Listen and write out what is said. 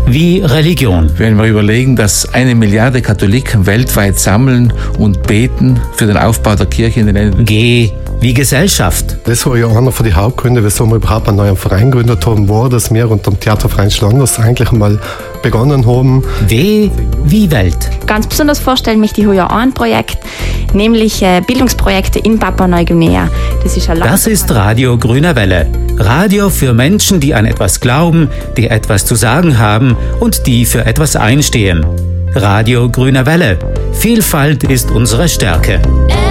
wie Religion. Wenn wir überlegen, dass 1 Milliarde Katholiken weltweit sammeln und beten für den Aufbau der Kirche in den Ländern. G wie Gesellschaft. Das war ja einer von den Hauptgründen, wieso wir überhaupt einen neuen Verein gegründet haben, war, dass wir unter dem Theaterverein Schlanders eigentlich einmal begonnen haben. W wie Welt. Ganz besonders vorstellen mich die Huja-An-Projekt, nämlich Bildungsprojekte in Papua-Neuguinea. Das ist Radio Grüne Welle. Radio für Menschen, die an etwas glauben, die etwas zu sagen haben und die für etwas einstehen. Radio Grüne Welle. Vielfalt ist unsere Stärke.